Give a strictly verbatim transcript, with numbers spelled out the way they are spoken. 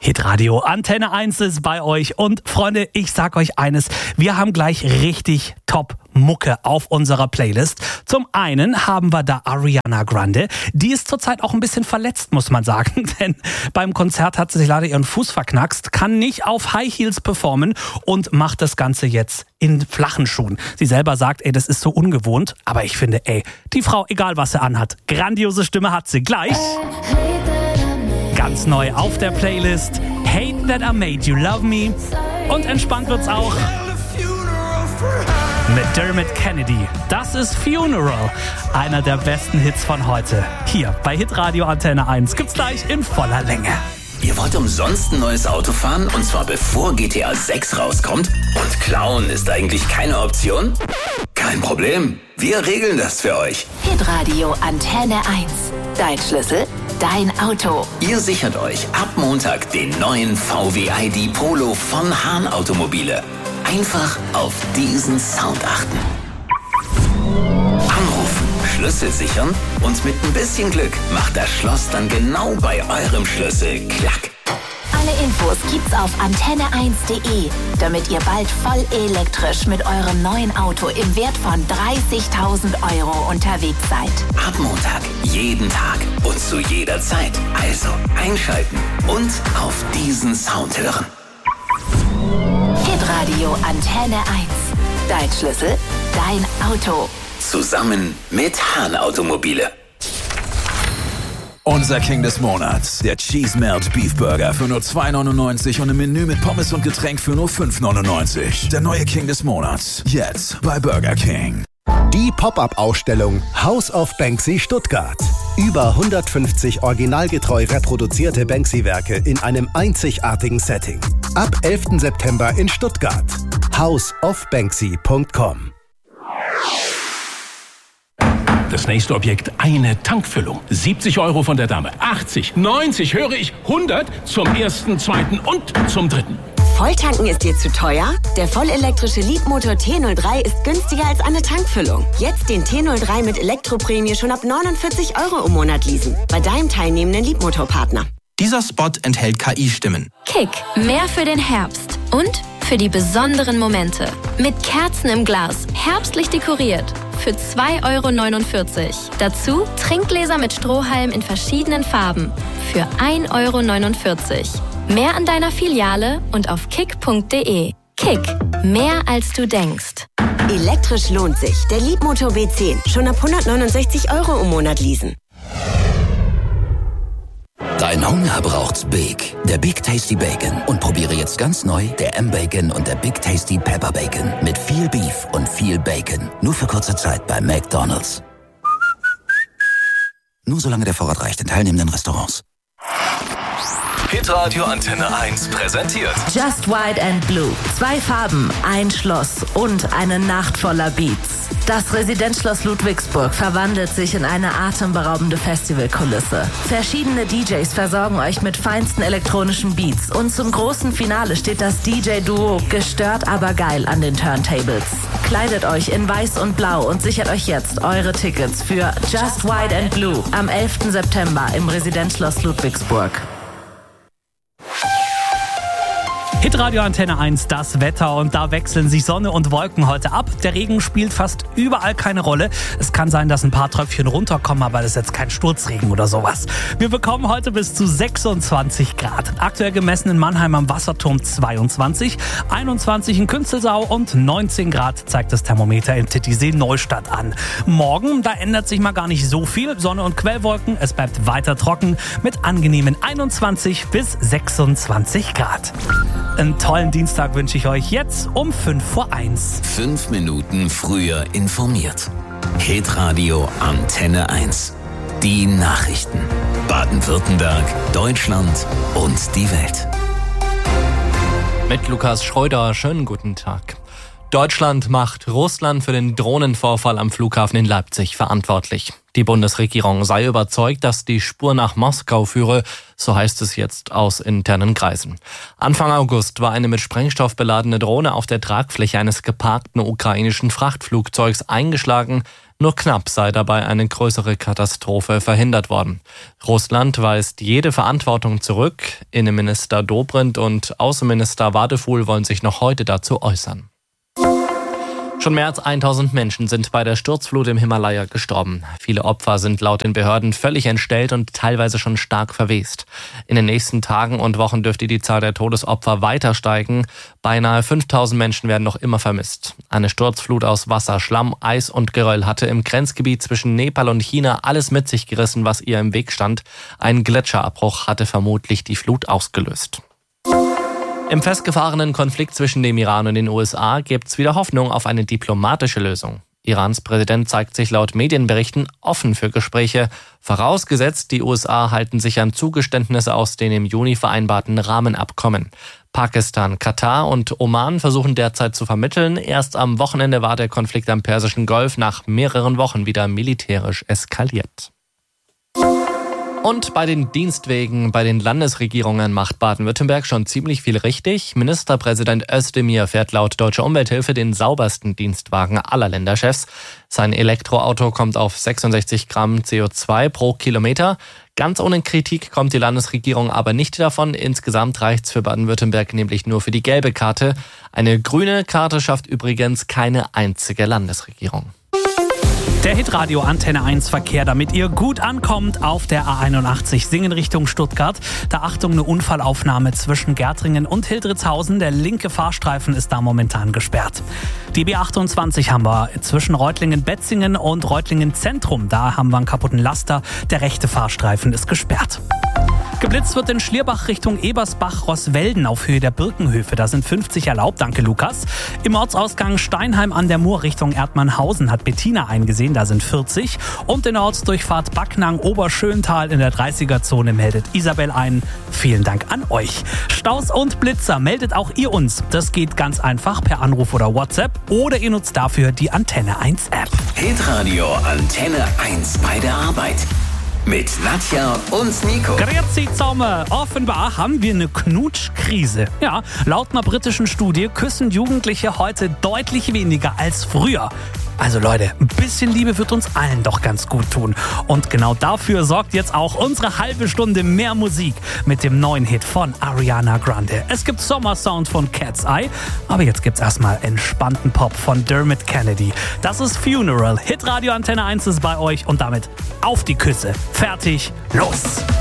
Hitradio Antenne eins ist bei euch und Freunde, ich sag euch eines, wir haben gleich richtig top Mucke auf unserer Playlist. Zum einen haben wir da Ariana Grande, die ist zurzeit auch ein bisschen verletzt, muss man sagen, denn beim Konzert hat sie sich leider ihren Fuß verknackst, kann nicht auf High Heels performen und macht das Ganze jetzt in flachen Schuhen. Sie selber sagt, ey, das ist so ungewohnt, aber ich finde, ey, die Frau, egal was sie anhat, grandiose Stimme hat sie gleich. Ganz neu auf der Playlist, Hate That I Made You Love Me. Und entspannt wird's auch mit Dermot Kennedy. Das ist Funeral, einer der besten Hits von heute. Hier bei Hitradio Antenne eins gibt's gleich in voller Länge. Ihr wollt umsonst ein neues Auto fahren, und zwar bevor G T A sechs rauskommt? Und klauen ist eigentlich keine Option? Kein Problem, wir regeln das für euch. Hitradio Antenne eins. Dein Schlüssel, dein Auto. Ihr sichert euch ab Montag den neuen V W I D Polo von Hahn Automobile. Einfach auf diesen Sound achten. Anrufen, Schlüssel sichern und mit ein bisschen Glück macht das Schloss dann genau bei eurem Schlüssel klack. Alle Infos gibt's auf antenne eins punkt de, damit ihr bald voll elektrisch mit eurem neuen Auto im Wert von dreißigtausend Euro unterwegs seid. Ab Montag, jeden Tag und zu jeder Zeit. Also einschalten und auf diesen Sound hören. Hitradio Antenne eins. Dein Schlüssel, dein Auto. Zusammen mit Hahn Automobile. Unser King des Monats, der Cheese Melt Beef Burger für nur zwei neunundneunzig und ein Menü mit Pommes und Getränk für nur fünf neunundneunzig. Der neue King des Monats, jetzt bei Burger King. Die Pop-up-Ausstellung House of Banksy Stuttgart. Über hundertfünfzig originalgetreu reproduzierte Banksy-Werke in einem einzigartigen Setting. Ab elften September in Stuttgart. house of banksy punkt com. Das nächste Objekt, eine Tankfüllung. siebzig Euro von der Dame. achtzig, neunzig, höre ich, hundert zum ersten, zweiten und zum dritten. Volltanken ist dir zu teuer? Der vollelektrische Leapmotor T null drei ist günstiger als eine Tankfüllung. Jetzt den T null drei mit Elektroprämie schon ab neunundvierzig Euro im Monat leasen. Bei deinem teilnehmenden Leapmotor-Partner. Dieser Spot enthält K I-Stimmen. Kick, mehr für den Herbst und für die besonderen Momente. Mit Kerzen im Glas, herbstlich dekoriert. Für zwei Euro neunundvierzig. Dazu Trinkgläser mit Strohhalm in verschiedenen Farben. Für ein Euro neunundvierzig. Mehr an deiner Filiale und auf kick punkt de. Kick, mehr als du denkst. Elektrisch lohnt sich. Der Leapmotor B zehn. Schon ab hundertneunundsechzig Euro im Monat leasen. Dein Hunger braucht's Big. Der Big Tasty Bacon. Und probiere jetzt ganz neu der M-Bacon und der Big Tasty Pepper Bacon. Mit viel Beef und viel Bacon. Nur für kurze Zeit bei McDonald's. Nur solange der Vorrat reicht in teilnehmenden Restaurants. Hitradio Antenne eins präsentiert Just White and Blue. Zwei Farben, ein Schloss und eine Nacht voller Beats. Das Residenzschloss Ludwigsburg verwandelt sich in eine atemberaubende Festivalkulisse. Verschiedene D Js versorgen euch mit feinsten elektronischen Beats und zum großen Finale steht das D J-Duo Gestört aber geil an den Turntables. Kleidet euch in Weiß und Blau und sichert euch jetzt eure Tickets für Just White and Blue am elften September im Residenzschloss Ludwigsburg. Hitradio Antenne eins, das Wetter, und da wechseln sich Sonne und Wolken heute ab. Der Regen spielt fast überall keine Rolle. Es kann sein, dass ein paar Tröpfchen runterkommen, aber das ist jetzt kein Sturzregen oder sowas. Wir bekommen heute bis zu sechsundzwanzig Grad. Aktuell gemessen in Mannheim am Wasserturm zweiundzwanzig, einundzwanzig in Künzelsau und neunzehn Grad zeigt das Thermometer in Titisee Neustadt an. Morgen, da ändert sich mal gar nicht so viel. Sonne und Quellwolken, es bleibt weiter trocken mit angenehmen einundzwanzig bis sechsundzwanzig Grad. Einen tollen Dienstag wünsche ich euch jetzt um fünf vor eins. Fünf Minuten früher informiert. Hitradio Antenne eins. Die Nachrichten. Baden-Württemberg, Deutschland und die Welt. Mit Lukas Schreuder, schönen guten Tag. Deutschland macht Russland für den Drohnenvorfall am Flughafen in Leipzig verantwortlich. Die Bundesregierung sei überzeugt, dass die Spur nach Moskau führe, so heißt es jetzt aus internen Kreisen. Anfang August war eine mit Sprengstoff beladene Drohne auf der Tragfläche eines geparkten ukrainischen Frachtflugzeugs eingeschlagen. Nur knapp sei dabei eine größere Katastrophe verhindert worden. Russland weist jede Verantwortung zurück. Innenminister Dobrindt und Außenminister Wadefuhl wollen sich noch heute dazu äußern. Schon mehr als tausend Menschen sind bei der Sturzflut im Himalaya gestorben. Viele Opfer sind laut den Behörden völlig entstellt und teilweise schon stark verwest. In den nächsten Tagen und Wochen dürfte die Zahl der Todesopfer weiter steigen. Beinahe fünftausend Menschen werden noch immer vermisst. Eine Sturzflut aus Wasser, Schlamm, Eis und Geröll hatte im Grenzgebiet zwischen Nepal und China alles mit sich gerissen, was ihr im Weg stand. Ein Gletscherabbruch hatte vermutlich die Flut ausgelöst. Im festgefahrenen Konflikt zwischen dem Iran und den U S A gibt es wieder Hoffnung auf eine diplomatische Lösung. Irans Präsident zeigt sich laut Medienberichten offen für Gespräche, vorausgesetzt die U S A halten sich an Zugeständnisse aus den im Juni vereinbarten Rahmenabkommen. Pakistan, Katar und Oman versuchen derzeit zu vermitteln. Erst am Wochenende war der Konflikt am Persischen Golf nach mehreren Wochen wieder militärisch eskaliert. Und bei den Dienstwegen bei den Landesregierungen macht Baden-Württemberg schon ziemlich viel richtig. Ministerpräsident Özdemir fährt laut Deutscher Umwelthilfe den saubersten Dienstwagen aller Länderchefs. Sein Elektroauto kommt auf sechsundsechzig Gramm C O zwei pro Kilometer. Ganz ohne Kritik kommt die Landesregierung aber nicht davon. Insgesamt reicht's für Baden-Württemberg nämlich nur für die gelbe Karte. Eine grüne Karte schafft übrigens keine einzige Landesregierung. Der Hitradio Antenne eins Verkehr, damit ihr gut ankommt auf der A einundachtzig Singen Richtung Stuttgart. Da Achtung, eine Unfallaufnahme zwischen Gärtringen und Hildritzhausen. Der linke Fahrstreifen ist da momentan gesperrt. Die B achtundzwanzig haben wir zwischen Reutlingen-Betzingen und Reutlingen-Zentrum. Da haben wir einen kaputten Laster. Der rechte Fahrstreifen ist gesperrt. Geblitzt wird in Schlierbach Richtung Ebersbach-Rosswelden auf Höhe der Birkenhöfe. Da sind fünfzig erlaubt, danke Lukas. Im Ortsausgang Steinheim an der Mur Richtung Erdmannhausen hat Bettina eingesehen, da sind vierzig. Und in der Ortsdurchfahrt Backnang-Oberschöntal in der dreißiger-Zone meldet Isabel ein. Vielen Dank an euch. Staus und Blitzer meldet auch ihr uns. Das geht ganz einfach per Anruf oder WhatsApp oder ihr nutzt dafür die Antenne eins App. Hitradio Antenne eins bei der Arbeit. Mit Nadja und Nico. Grüezi zusammen. Offenbar haben wir eine Knutschkrise. Ja, laut einer britischen Studie küssen Jugendliche heute deutlich weniger als früher. Also Leute, ein bisschen Liebe wird uns allen doch ganz gut tun. Und genau dafür sorgt jetzt auch unsere halbe Stunde mehr Musik mit dem neuen Hit von Ariana Grande. Es gibt Sommersound von Cat's Eye, aber jetzt gibt's erstmal entspannten Pop von Dermot Kennedy. Das ist Funeral. Hitradio Antenne eins ist bei euch und damit auf die Küsse. Fertig, los!